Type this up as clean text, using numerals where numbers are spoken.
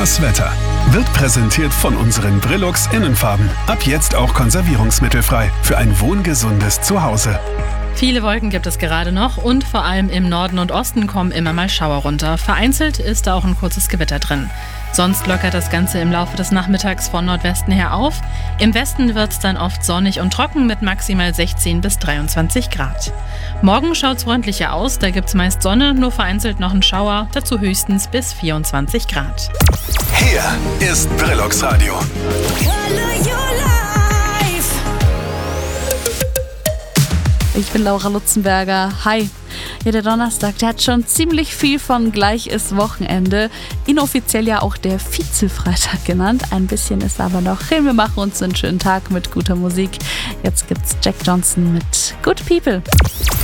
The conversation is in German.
Das Wetter wird präsentiert von unseren Brillux Innenfarben. Ab jetzt auch konservierungsmittelfrei für ein wohngesundes Zuhause. Viele Wolken gibt es gerade noch und vor allem im Norden und Osten kommen immer mal Schauer runter. Vereinzelt ist da auch ein kurzes Gewitter drin. Sonst lockert das Ganze im Laufe des Nachmittags von Nordwesten her auf. Im Westen wird es dann oft sonnig und trocken mit maximal 16 bis 23 Grad. Morgen schaut es freundlicher aus, da gibt es meist Sonne, nur vereinzelt noch ein Schauer, dazu höchstens bis 24 Grad. Hier ist Brillux Radio. Ich bin Laura Lutzenberger. Hi. Ja, der Donnerstag, der hat schon ziemlich viel von gleich ist Wochenende. Inoffiziell ja auch der Vize-Freitag genannt. Ein bisschen ist aber noch. Wir machen uns einen schönen Tag mit guter Musik. Jetzt gibt's Jack Johnson mit Good People.